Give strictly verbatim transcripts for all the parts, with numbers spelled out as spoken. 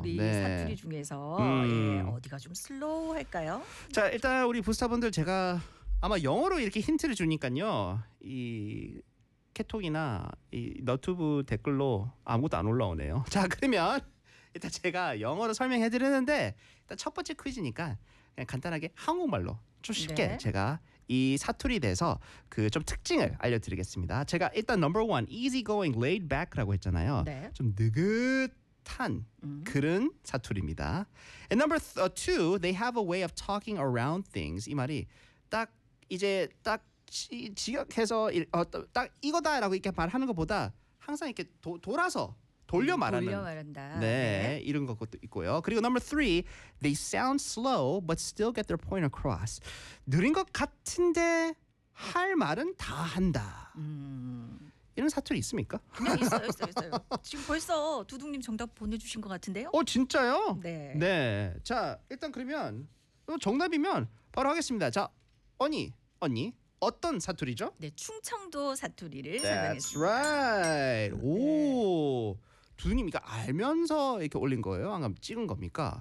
우리 네. 사투리 중에서 음. 예, 어디가 좀 슬로우할까요? 자, 일단 우리 부스타분들 제가 아마 영어로 이렇게 힌트를 주니까요. 이 캐톡이나 이 너튜브 댓글로 아무것도 안 올라오네요. 자, 그러면 일단 제가 영어로 설명해 드리는데 일단 첫 번째 퀴즈니까 그냥 간단하게 한국말로 좀 쉽게 네. 제가 이 사투리 대해서 그 좀 특징을 알려드리겠습니다. 제가 일단 number one, easygoing, laid back라고 했잖아요. 네. 좀 느긋한 음. 그런 사투리입니다. And number th- uh, two, they have a way of talking around things. 이 말이 딱 이제 딱 지, 지역해서 일- 어, 딱 이거다라고 이렇게 말하는 것보다 항상 이렇게 도, 돌아서 돌려 말하는 돌려 말한다. 네, 이런 것도 있고요. 그리고 number three, they sound slow but still get their point across. 느린 것 같은데 할 말은 다 한다. 음. 이런 사투리 있습니까? 네, 있어요, 있어요, 있어요. 지금 벌써 두둥님 정답 보내주신 것 같은데요? 어, 진짜요? 네. 네. 자, 일단 그러면 어, 정답이면 바로 하겠습니다. 자, 언니, 언니 어떤 사투리죠? 네, 충청도 사투리를 That's 설명했습니다. right. 오. 두님 이거 알면서 이렇게 올린 거예요? 아니면 찍은 겁니까?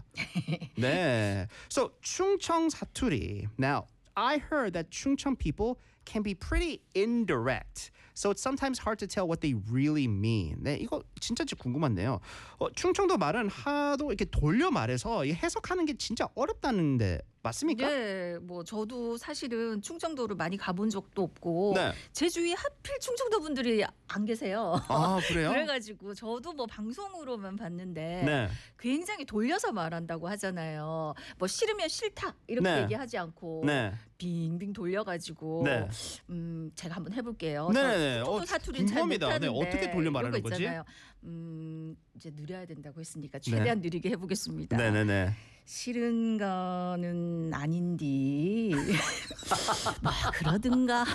네. So 충청 사투리. Now, I heard that 충청 people can be pretty indirect. So it's sometimes hard to tell what they really mean. 네, 이거 진짜 좀 궁금한데요. 어, 충청도 말은 하도 이렇게 돌려 말해서 이 해석하는 게 진짜 어렵다는데 맞습니까? 네, 뭐 저도 사실은 충청도를 많이 가본 적도 없고 네. 제 주위에 하필 충청도 분들이 안 계세요. 아, 그래요? 그래가지고 저도 뭐 방송으로만 봤는데 네. 굉장히 돌려서 말한다고 하잖아요. 뭐 싫으면 싫다 이렇게 네. 얘기하지 않고 네. 빙빙 돌려가지고 네. 음 제가 한번 해볼게요. 네네네. 저 충청도 어, 사투리는 잘 궁금합니다. 못하는데 네, 어떻게 돌려 말하는 이런 거 거지? 있잖아요. 음 이제 느려야 된다고 했으니까 최대한 느리게 해보겠습니다. 네네네. 싫은 거는 아닌디 뭐 그러든가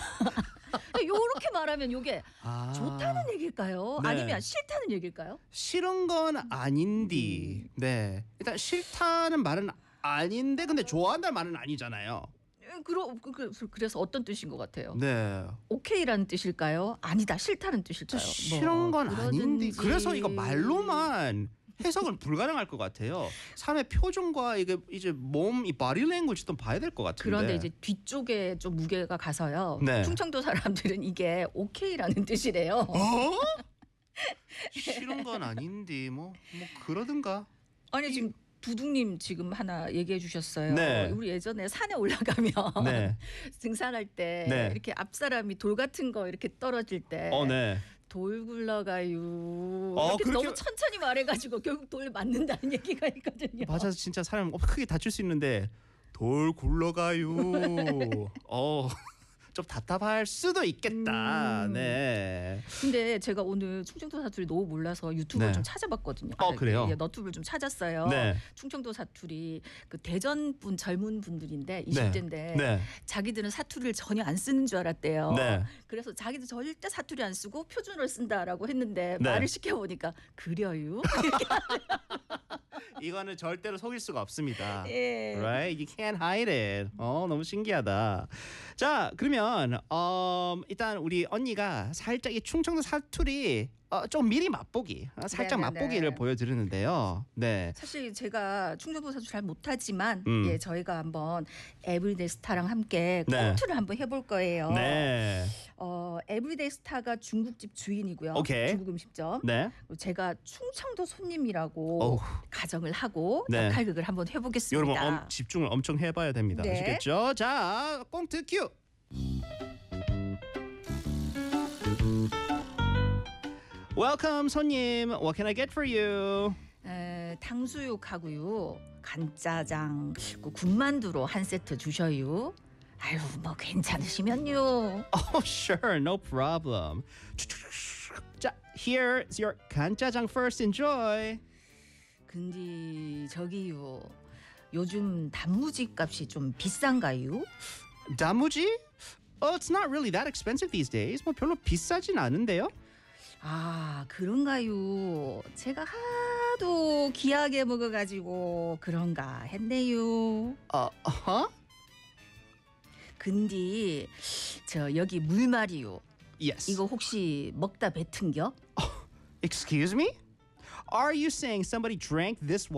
요렇게 말하면 요게 아. 좋다는 얘기일까요? 네. 아니면 싫다는 얘기일까요? 싫은 건 아닌디. 네. 일단 싫다는 말은 아닌데 근데 좋아한다는 말은 아니잖아요. 음, 그러, 그- 그- 그래서 어떤 뜻인 것 같아요? 네. 오케이라는 뜻일까요? 아니다 싫다는 뜻일까요? 싫은 건 아닌데 그러든지. 그래서 이거 말로만 해석은 불가능할 것 같아요. 사람의 표정과 이게 이제 몸 이 바디 랭귀지도 봐야 될 것 같은데. 그런데 이제 뒤쪽에 좀 무게가 가서요. 네. 충청도 사람들은 이게 오케이라는 뜻이래요. 어? 싫은 건 아닌데 뭐 뭐 그러든가. 아니 지금 두둥님 지금 하나 얘기해 주셨어요. 네. 우리 예전에 산에 올라가면 네. 등산할 때 네. 이렇게 앞 사람이 돌 같은 거 이렇게 떨어질 때 어, 네. 돌 굴러가요. 어, 이렇게 그렇게- 너무 천천히 말해가지고 결국 돌 맞는다는 얘기가 있거든요. 맞아서 진짜 사람 크게 다칠 수 있는데 돌 굴러가요. 어. 좀 답답할 수도 있겠다. 음. 네. 근데 제가 오늘 충청도 사투리 너무 몰라서 유튜브를 네. 좀 찾아봤거든요. 어, 그래요? 예, 너튜브를 좀 찾았어요. 네. 충청도 사투리 그 대전 분 젊은 분들인데 이십 대인데 네. 자기들은 사투리를 전혀 안 쓰는 줄 알았대요. 네. 그래서 자기들 절대 사투리 안 쓰고 표준어를 쓴다라고 했는데 네. 말을 시켜보니까 그려요. 이거는 절대로 속일 수가 없습니다. 예. Right? You can't hide it. 어, 너무 신기하다. 자, 그러면 어, 일단 우리 언니가 살짝 이 충청도 사투리 어, 좀 미리 맛보기, 어, 살짝 네네네. 맛보기를 보여드리는데요. 네. 사실 제가 충청도 사투리 잘 못하지만 음. 예, 저희가 한번 에브리데이 스타랑 함께 네. 꽁트를 한번 해볼 거예요. 네. 어, 에브리데이 스타가 중국집 주인이고요. 오케이. 중국 음식점. 네. 그리고 제가 충청도 손님이라고 어우. 가정을 하고 네. 역할극을 한번 해보겠습니다. 여러분 엄, 집중을 엄청 해봐야 됩니다. 네. 아시겠죠? 자, 꽁트 큐. Welcome 손님. What can I get for you? 에, 탕수육하고요, 간짜장, 그 군만두로 한 세트 주셔요. 아유, 뭐 괜찮으시면요. Oh, sure, no problem. 자, here's your 간짜장 first. Enjoy. 근데 저기요, 요즘 단무지 값이 좀 비싼가요? 단무지? Oh, it's not really that expensive these days. 뭐 별로 비싸진 않은데요. 아, 그런가요? 제가 하도 귀하게 먹어가지고 그런가 했네요. 어, 어? 근데 저 여기 물말이요. Yes. 이거 혹시 먹다 뱉은겨? Excuse me? Are you saying somebody drank this